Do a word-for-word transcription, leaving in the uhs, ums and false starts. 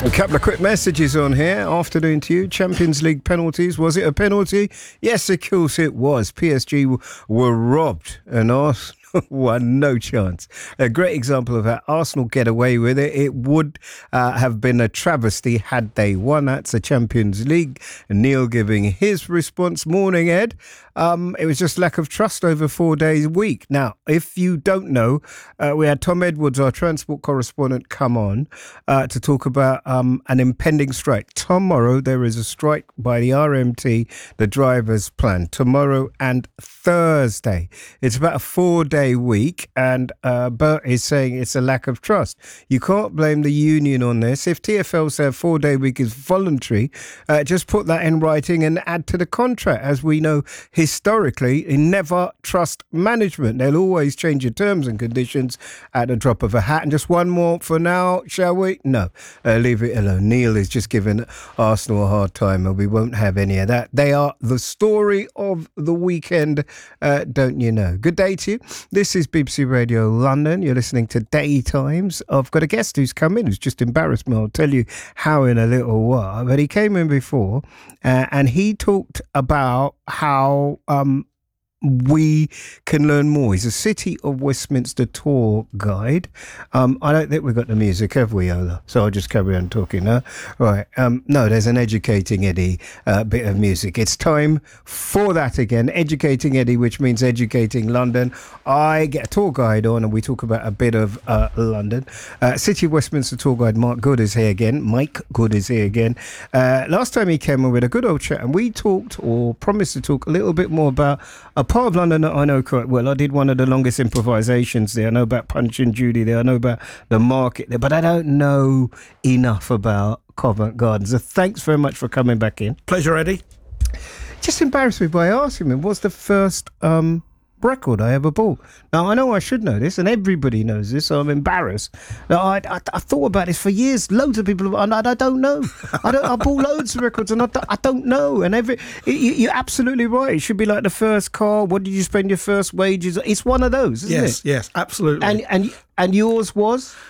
A couple of quick messages on here. Afternoon to you. Champions League penalties. Was it a penalty? Yes, of course it was. P S G w- were robbed and Arsenal won. No chance. A great example of how Arsenal get away with it. It would uh, have been a travesty had they won. That's the Champions League. Neil giving his response. Morning, Ed. Um, it was just lack of trust over four days a week. Now, if you don't know, uh, we had Tom Edwards, our transport correspondent, come on uh, to talk about um, an impending strike. Tomorrow, there is a strike by the R M T, the drivers' plan. Tomorrow and Thursday. It's about a four-day week, and uh, Bert is saying it's a lack of trust. You can't blame the union on this. If T F L say a four-day week is voluntary, uh, just put that in writing and add to the contract. As we know, historically, they never trust management. They'll always change your terms and conditions at the drop of a hat. And just one more for now, shall we? No, uh, leave it alone. Neil is just giving Arsenal a hard time, and we won't have any of that. They are the story of the weekend, uh, don't you know? Good day to you. This is B B C Radio London. You're listening to Daytimes. I've got a guest who's come in who's just embarrassed me. I'll tell you how in a little while. But he came in before, uh, and he talked about how um, we can learn more. He's a City of Westminster tour guide. Um, I don't think we've got the music, have we, Ola? So I'll just carry on talking, huh? Right. Um, no, there's an Educating Eddie uh, bit of music. It's time for that again. Educating Eddie, which means educating London. I get a tour guide on and we talk about a bit of uh, London. Uh, City of Westminster tour guide Mark Good is here again. Mike Good is here again. Uh, last time he came on with a good old chat and we talked or promised to talk a little bit more about a part of London that I know quite well. I did one of the longest improvisations there. I know about Punch and Judy there. I know about the market there, but I don't know enough about Covent Garden. So thanks very much for coming back in. Pleasure, Eddie. Just embarrassed me by asking him, what's the first um, record I ever bought? Now, I know I should know this, and everybody knows this, so I'm embarrassed. Now, I, I, I thought about this for years. Loads of people, and I, I don't know. I don't. I bought loads of records, and I, I don't know. And every, you, you're absolutely right. It should be like the first car. What did you spend your first wages? It's one of those, isn't yes, it? Yes, yes, absolutely. And and and yours was?